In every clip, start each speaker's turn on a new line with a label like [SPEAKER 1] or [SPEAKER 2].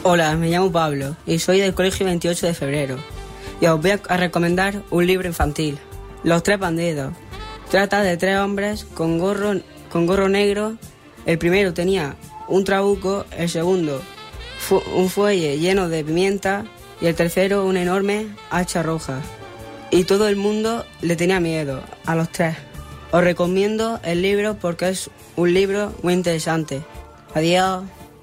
[SPEAKER 1] Hola, me llamo Pablo y soy del Colegio 28 de Febrero. Y os voy a recomendar un libro infantil, Los tres bandidos. Trata de tres hombres con gorro negro. El primero tenía un trabuco, el segundo un fuelle lleno de pimienta y el tercero una enorme hacha roja. Y todo el mundo le tenía miedo a los tres. Os recomiendo el libro porque es un libro muy interesante. Adiós.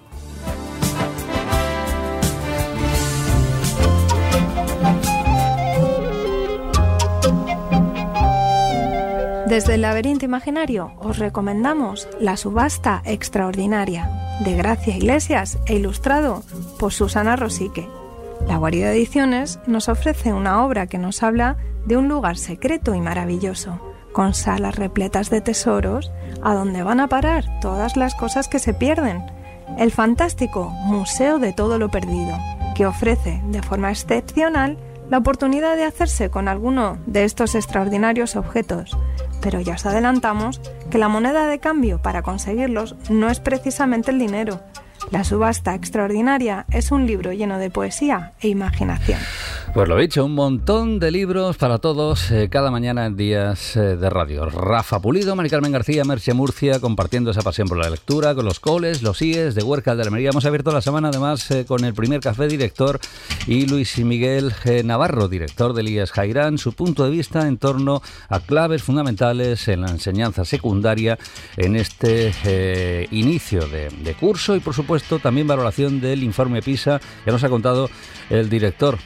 [SPEAKER 2] Desde el Laberinto Imaginario os recomendamos La subasta extraordinaria, de Gracia Iglesias e ilustrado por Susana Rosique. La Guarida Ediciones nos ofrece una obra que nos habla de un lugar secreto y maravilloso, con salas repletas de tesoros, a donde van a parar todas las cosas que se pierden. El fantástico Museo de Todo lo Perdido, que ofrece de forma excepcional la oportunidad de hacerse con alguno de estos extraordinarios objetos. Pero ya os adelantamos que la moneda de cambio para conseguirlos no es precisamente el dinero. La subasta extraordinaria es un libro lleno de poesía e imaginación.
[SPEAKER 3] Pues lo he dicho, un montón de libros para todos cada mañana en Días de Radio. Rafa Pulido, Mari Carmen García, Merche Murcia, compartiendo esa pasión por la lectura con los coles, los IES de Huerca de Almería. Hemos abierto la semana además con el primer café director y Luis Miguel Navarro, director del IES Jairán, su punto de vista en torno a claves fundamentales en la enseñanza secundaria en este inicio de curso y por supuesto también valoración del informe PISA. Ya nos ha contado el director.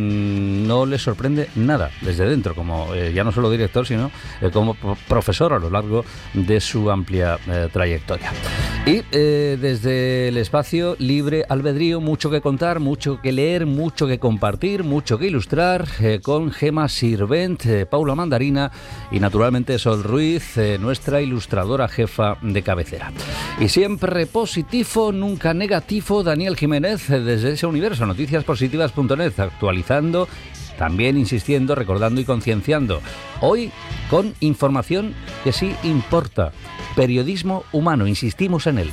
[SPEAKER 3] No le sorprende nada desde dentro, como ya no solo director, sino como profesor a lo largo de su amplia trayectoria. Y desde el espacio libre albedrío, mucho que contar, mucho que leer, mucho que compartir, mucho que ilustrar, con Gema Sirvent, Paula Mandarina y naturalmente Sol Ruiz, nuestra ilustradora jefa de cabecera. Y siempre positivo, nunca negativo, Daniel Jiménez, desde ese universo, noticiaspositivas.net, actualizando, también insistiendo, recordando y concienciando. Hoy con información que sí importa. Periodismo humano, insistimos en él.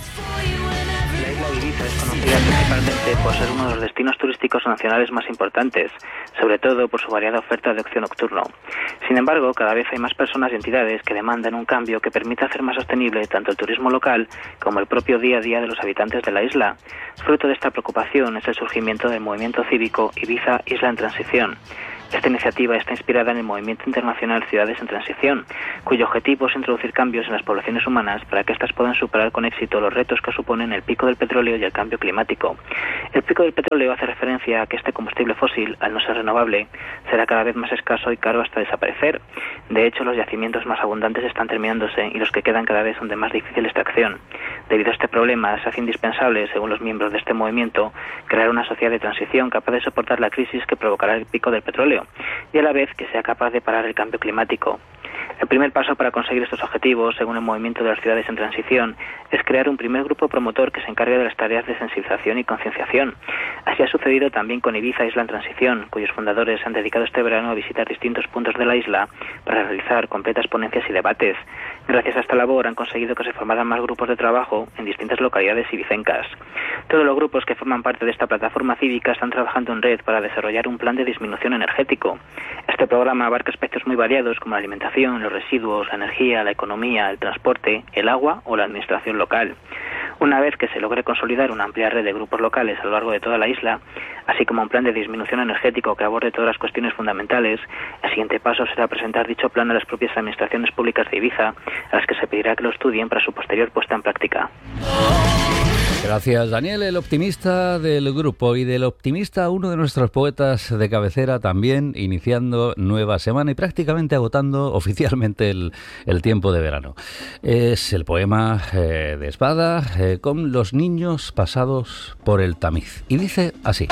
[SPEAKER 4] La isla de Ibiza es conocida principalmente por ser uno de los destinos turísticos nacionales más importantes, sobre todo por su variada oferta de ocio nocturno. Sin embargo, cada vez hay más personas y entidades que demandan un cambio que permita hacer más sostenible tanto el turismo local como el propio día a día de los habitantes de la isla. Fruto de esta preocupación es el surgimiento del movimiento cívico Ibiza Isla en Transición. Esta iniciativa está inspirada en el movimiento internacional Ciudades en Transición, cuyo objetivo es introducir cambios en las poblaciones humanas para que éstas puedan superar con éxito los retos que suponen el pico del petróleo y el cambio climático. El pico del petróleo hace referencia a que este combustible fósil, al no ser renovable, será cada vez más escaso y caro hasta desaparecer. De hecho, los yacimientos más abundantes están terminándose y los que quedan cada vez son de más difícil extracción. Debido a este problema, se hace indispensable, según los miembros de este movimiento, crear una sociedad de transición capaz de soportar la crisis que provocará el pico del petróleo y a la vez que sea capaz de parar el cambio climático. El primer paso para conseguir estos objetivos, según el movimiento de las ciudades en transición, es crear un primer grupo promotor que se encargue de las tareas de sensibilización y concienciación. Así ha sucedido también con Ibiza Isla en Transición, cuyos fundadores han dedicado este verano a visitar distintos puntos de la isla para realizar completas ponencias y debates. Gracias a esta labor han conseguido que se formaran más grupos de trabajo en distintas localidades ibicencas. Todos los grupos que forman parte de esta plataforma cívica están trabajando en red para desarrollar un plan de disminución energético. Este programa abarca aspectos muy variados como la alimentación, los residuos, la energía, la economía, el transporte, el agua o la administración local. Una vez que se logre consolidar una amplia red de grupos locales a lo largo de toda la isla, así como un plan de disminución energético que aborde todas las cuestiones fundamentales, el siguiente paso será presentar dicho plan a las propias administraciones públicas de Ibiza, a las que se pedirá que lo estudien para su posterior puesta en práctica.
[SPEAKER 3] Gracias, Daniel, el optimista del grupo, y del optimista uno de nuestros poetas de cabecera también, iniciando nueva semana y prácticamente agotando oficialmente el tiempo de verano. Es el poema de Espada con los niños pasados por el tamiz. Y dice así.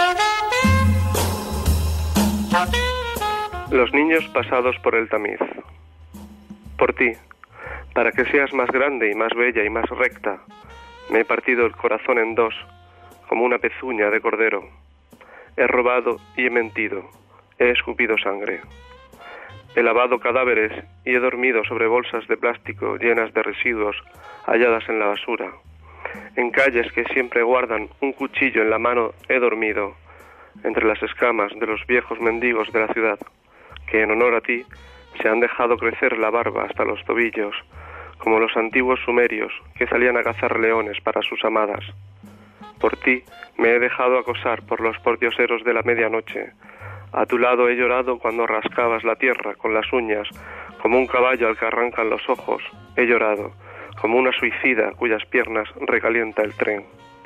[SPEAKER 5] Los niños pasados por el tamiz. Por ti, para que seas más grande y más bella y más recta, me he partido el corazón en dos, como una pezuña de cordero. He robado y he mentido, he escupido sangre. He lavado cadáveres y he dormido sobre bolsas de plástico llenas de residuos halladas en la basura. En calles que siempre guardan un cuchillo en la mano he dormido, entre las escamas de los viejos mendigos de la ciudad, que en honor a ti se han dejado crecer la barba hasta los tobillos, como los antiguos sumerios que salían a cazar leones para sus amadas. Por ti me he dejado acosar por los pordioseros de la medianoche. A tu lado he llorado cuando rascabas la tierra con las uñas, como un caballo al que arrancan los ojos. He llorado, como una suicida cuyas piernas recalienta el tren.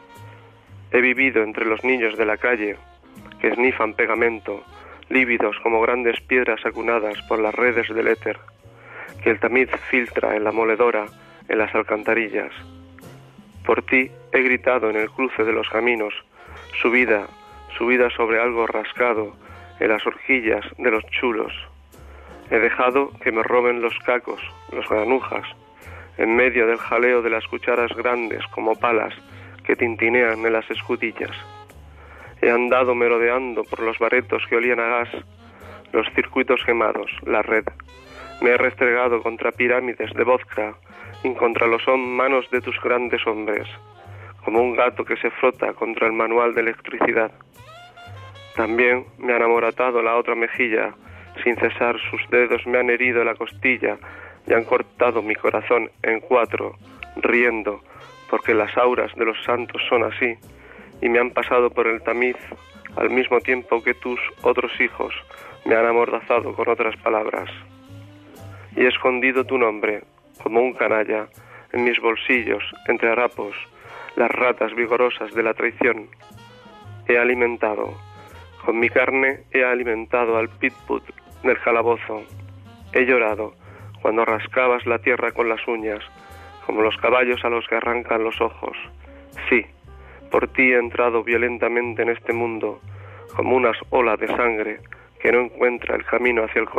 [SPEAKER 5] He vivido entre los niños de la calle, que esnifan pegamento, lívidos como grandes piedras acunadas por las redes del éter, que el tamiz filtra en la moledora, en las alcantarillas. Por ti he gritado en el cruce de los caminos, subida sobre algo rascado, en las horquillas de los chulos. He dejado que me roben los cacos, los granujas, en medio del jaleo de las cucharas grandes como palas que tintinean en las escudillas. He andado merodeando por los baretos que olían a gas, los circuitos quemados, la red. Me he restregado contra pirámides de vodka y contra los manos de tus grandes hombres, como un gato que se frota contra el manual de electricidad. También me han amoratado la otra mejilla, sin cesar sus dedos me han herido la costilla y han cortado mi corazón en 4, riendo, porque las auras de los santos son así, y me han pasado por el tamiz al mismo tiempo que tus otros hijos me han amordazado con otras palabras. Y he escondido tu nombre, como un canalla, en mis bolsillos, entre harapos, las ratas vigorosas de la traición. He alimentado, con mi carne he alimentado al pitbull del calabozo. He llorado cuando rascabas la tierra con las uñas, como los caballos a los que arrancan los ojos. Sí, por ti he entrado violentamente en este mundo, como unas olas de sangre que no encuentra el camino hacia el corazón.